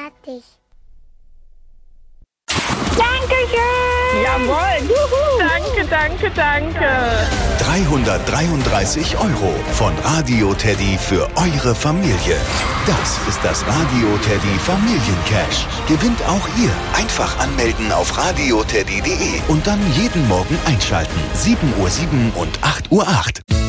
fertig. Dankeschön! Jawohl! Juhu. Danke. 333 € von Radio Teddy für eure Familie. Das ist das Radio Teddy Familiencash. Gewinnt auch ihr. Einfach anmelden auf radioteddy.de und dann jeden Morgen einschalten. 7:07 und 8:08 Uhr.